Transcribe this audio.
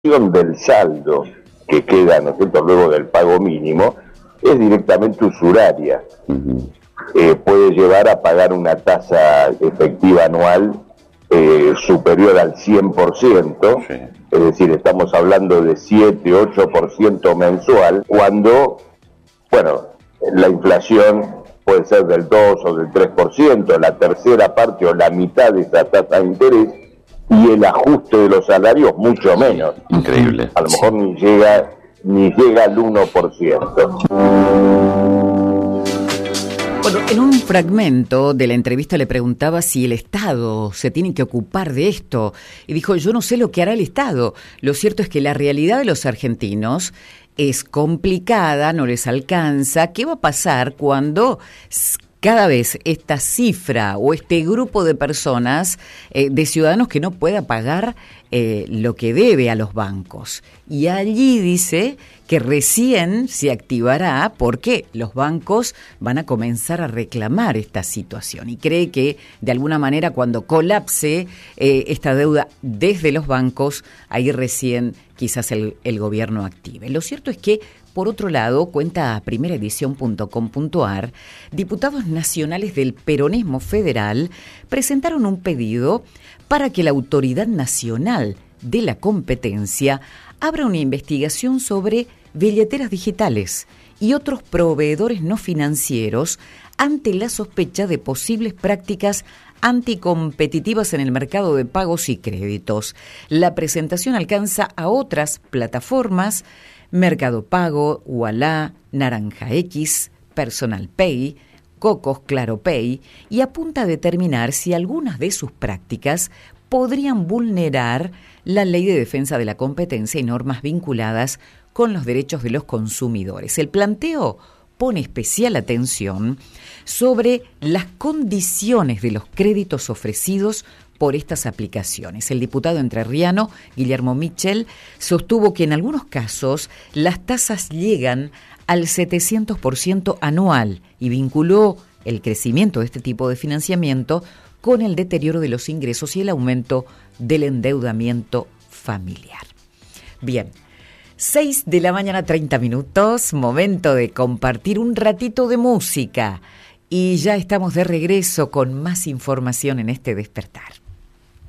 del saldo que queda, ¿no es cierto?, luego del pago mínimo, es directamente usuraria. Puede llevar a pagar una tasa efectiva anual superior al 100%, sí. Es decir, estamos hablando de 7-8% mensual, cuando, bueno, la inflación puede ser del 2 o del 3%, la tercera parte o la mitad de esa tasa de interés, y el ajuste de los salarios mucho menos. Increíble. A lo mejor ni llega al 1%. Bueno, en un fragmento de la entrevista le preguntaba si el Estado se tiene que ocupar de esto. Y dijo, yo no sé lo que hará el Estado. Lo cierto es que la realidad de los argentinos es complicada, no les alcanza. ¿Qué va a pasar cuando cada vez esta cifra o este grupo de personas, de ciudadanos que no pueda pagar lo que debe a los bancos? Y allí dice que recién se activará porque los bancos van a comenzar a reclamar esta situación y cree que de alguna manera cuando colapse esta deuda desde los bancos, ahí recién quizás el gobierno active. Lo cierto es que, por otro lado, cuenta a primeraedición.com.ar, diputados nacionales del peronismo federal presentaron un pedido para que la Autoridad Nacional de la Competencia abra una investigación sobre billeteras digitales y otros proveedores no financieros ante la sospecha de posibles prácticas anticompetitivas en el mercado de pagos y créditos. La presentación alcanza a otras plataformas: Mercado Pago, Ualá, Naranja X, Personal Pay, Cocos, Claro Pay, y apunta a determinar si algunas de sus prácticas podrían vulnerar la Ley de Defensa de la Competencia y normas vinculadas con los derechos de los consumidores. El planteo pone especial atención sobre las condiciones de los créditos ofrecidos por estas aplicaciones. El diputado entrerriano Guillermo Michel sostuvo que en algunos casos las tasas llegan al 700% anual y vinculó el crecimiento de este tipo de financiamiento con el deterioro de los ingresos y el aumento del endeudamiento familiar. Bien, 6 de la mañana, 30 minutos, momento de compartir un ratito de música. Y ya estamos de regreso con más información en este despertar.